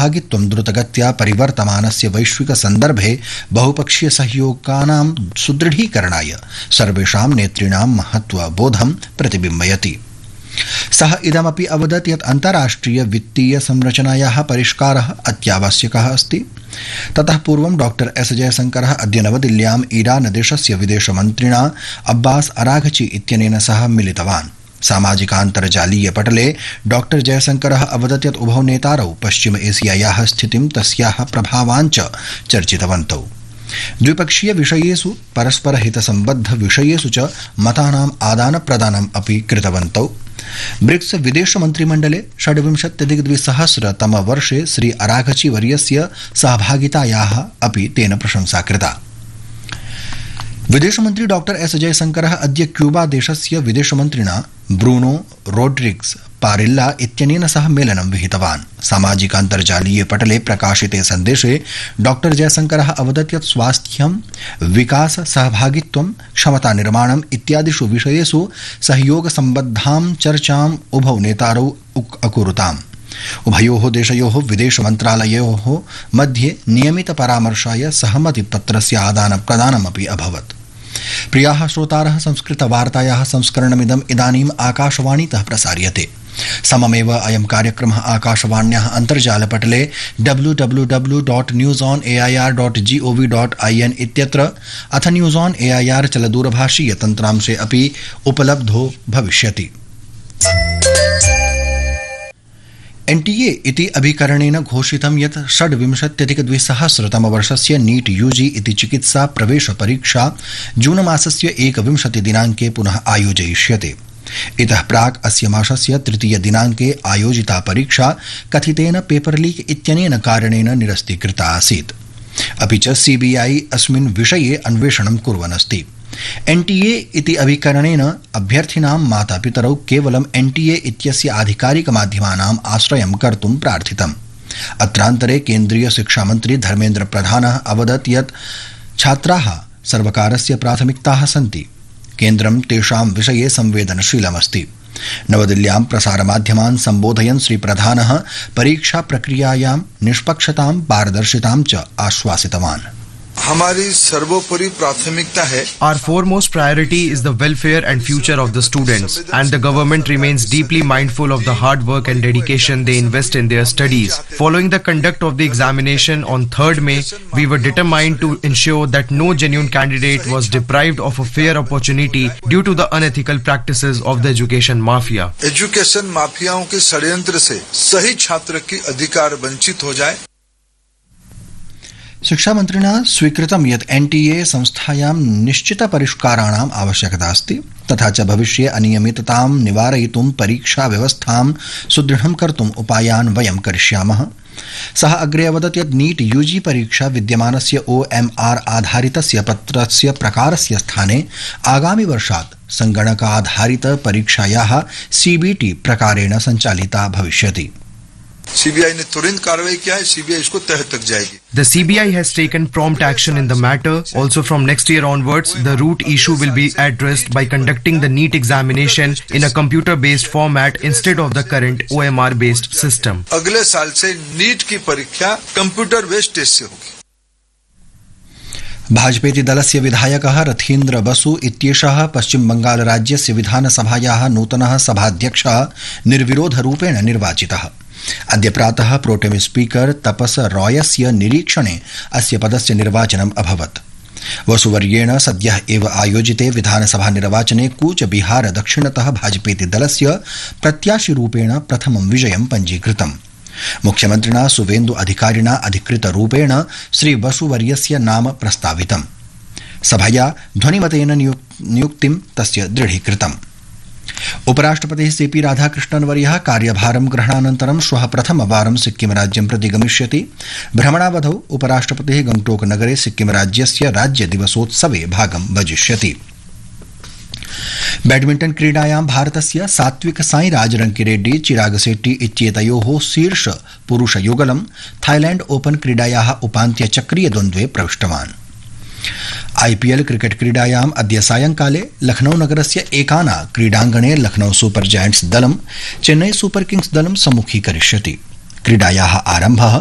सहभागित्वं द्रुतगत्या परिवर्तमानस्य वैश्विक सन्दर्भे बहुपक्षीय सहयोगानां सुदृढीकरणाय सर्वेषां नेतॄणां महत्वबोधं प्रतिबिम्बयति। सः इदमपि अवदत् यत् अन्ताराष्ट्रिय वित्तीय संरचनायाः परिष्कारः अत्यावश्यकः अस्ति। ततः पूर्वं डॉक्टर एस जयशंकरः अद्य नवदिल्ल्याम् ईरान देशस्य विदेशमन्त्रिणा अब्बास अराघची इत्यनेन सह मिलितवान्। सामाजिकान्तर्जालीय पटले डॉक्टर जयशंकरः अवदत् यत् उभौ नेतारौ पश्चिम एशियायाः स्थितिं तस्याः प्रभावान् च चर्चितवन्तौ। द्विपक्षीय विषयेषु परस्पर हितसम्बद्ध विषयेषु च मतानाम् आदानप्रदानम् अपि कृतवन्तौ। ब्रिक्स विदेश मन्त्रिमण्डले 26-2000 वर्षे श्री अराघची वर्यस्य सहभागितायाः अपि तेन प्रशंसा कृता। विदेशमन्त्री डॉक्टर एस जयशंकरः अद्य क्यूबा देशस्य विदेशमन्त्रिणा ब्रूनो रोड्रिग्स पारिल्ला इत्यनेन सह मेलनं विहितवान्। सामाजिकान्तर्जालीय पटले प्रकाशिते सन्देशे डॉक्टर जयशंकरः अवदत् यत् स्वास्थ्यं, विकास, सहभागित्वं, क्षमतानिर्माणम् इत्यादिषु विषयेषु सहयोगसम्बद्धां चर्चाम् उभौ नेतारौ अकुरुताम्। उभयोः देशयोः विदेशमन्त्रालयोः मध्ये नियमितपरामर्शाय सहमतिपत्रस्य आदानप्रदानमपि अभवत्। प्रियाः श्रोतारः, संस्कृतवार्तायाः संस्करणमिदम् इदानीम् आकाशवाणीतः प्रसार्यते। सममेव अयं कार्यक्रमः आकाशवाण्याः अन्तर्जालपटले www.newsonair.gov.in इत्यत्र अथ न्यूज़ ऑन एआईआर चलदूरभाषीय तन्त्रांशे अपि उपलब्धो भविष्यति। एनटीए इति अभिकरणेन घोषितं यत् 26-2000 वर्षस्य नीट यूजी इति चिकित्सा प्रवेश परीक्षा जून मासस्य 21 दिनाङ्के पुनः आयोजयिष्यते। इतः प्राक् अस्य मासस्य 3 दिनाङ्के आयोजिता परीक्षा कथितेन पेपर लीक इत्यनेन कारणेन निरस्तीकृता आसीत्। अपि च सीबीआई अस्मिन् विषये अन्वेषणं कुर्वन् अस्ति। एनटीए इति अभिकरणेन अभ्यर्थिनां मातापितरौ केवलं एनटीए इत्यस्य आधिकारिकमाध्यमानाम् आश्रयं कर्तुं प्रार्थितम्। अत्रान्तरे केन्द्रीय शिक्षामन्त्री धर्मेन्द्र प्रधानः अवदत् यत् छात्राः सर्वकारस्य प्राथमिकताः सन्ति। केन्द्रं तेषां विषये संवेदनशीलमस्ति। नवदिल्ल्यां प्रसारमाध्यमान् सम्बोधयन् श्री प्रधानः परीक्षा प्रक्रियायां निष्पक्षतां, पारदर्शितां च आश्वासितवान्। हमारी सर्वोपरि प्राथमिकता है। Our foremost priority is the welfare and future of the students, and the government remains deeply mindful of the hard work and dedication they invest in their studies. Following the conduct of the examination on 3rd May, we were determined to ensure that no genuine candidate was deprived of a fair opportunity due to the unethical practices of the education mafia. Education माफियाओं के षड्यंत्र से सही छात्र की अधिकार वंचित हो जाए। शिक्षामन्त्रिणा स्वीकृतं यत् एनटीए संस्थायां निश्चितपरिष्काराणाम् आवश्यकता अस्ति। तथा च भविष्ये अनियमिततां निवारयितुं परीक्षा व्यवस्थां सुदृढं कर्तुम् उपायान् वयं करिष्यामः। सः अग्रे अवदत् यत् नीट यूजी परीक्षा विद्यमानस्य OMR आधारितस्य पत्रस्य प्रकारस्य स्थाने आगामि वर्षात् संगणकाधारित परीक्षायाः CBT प्रकारेण सञ्चालिता भविष्यति। सीबीआई ने तुरंत कार्रवाई किया है। सीबीआई इसको तह तक जाएगी। The CBI has taken prompt action in the matter. Also from next year onwards, the root issue will be addressed by conducting the NEET examination in a computer-based format instead of the current OMR-based system. अगले साल से NEET की परीक्षा computer based test से होगी। भाजपेति दलस्य विधायकः रथीन्द्र बसु इत्येषः पश्चिम बंगाल राज्यस्य विधानसभायाः नूतनः सभाध्यक्षः निर्विरोधरूपेण निर्वाचितः। अद्य प्रातः प्रोटेम स्पीकर तपस रॉयस्य निरीक्षणे अस्य पदस्य निर्वाचनम् अभवत्। वसुवर्येण सद्यः एव आयोजिते विधानसभा निर्वाचने कूचबिहार दक्षिणतः भाजपेति दलस्य प्रत्याशिरूपेण प्रथमं विजयं पञ्जीकृतम्। मुख्यमन्त्रिणा सुवेन्दु अधिकारिणा अधिकृतरूपेण श्री वसुवर्यस्य नाम प्रस्तावितम्। सभया ध्वनिमतेन नियुक्तिं तस्य दृढीकृतम्। उपराष्ट्रपतिः सीपी राधाकृष्णन् वर्यः कार्यभारं ग्रहणानन्तरं श्वः प्रथमवारं सिक्किम राज्यं प्रति गमिष्यति। भ्रमणावधौ उपराष्ट्रपतिः गंगटोक नगरे सिक्किम राज्यस्य राज्य दिवसोत्सवे भागं भजिष्यति। बैडमिंटन क्रीडायां भारतस्य सात्विक साईराज रंकिरेड्डी चिराग शेट्टी इत्येतयोः शीर्ष पुरुषयुगलं थाईलैंड ओपन क्रीडायाः उपान्त्यचक्रीय द्वन्द्वे प्रविष्टवान्। आईपीएल क्रिकेट क्रीडायाम् अद्य सायंकाले लखनऊ नगरस्य एकाना क्रीडाङ्गणे लखनऊ सुपर जायंट्स दलं चेन्नई सुपर किंग्स दलं सम्मुखीकरिष्यति। क्रीडायाः आरम्भः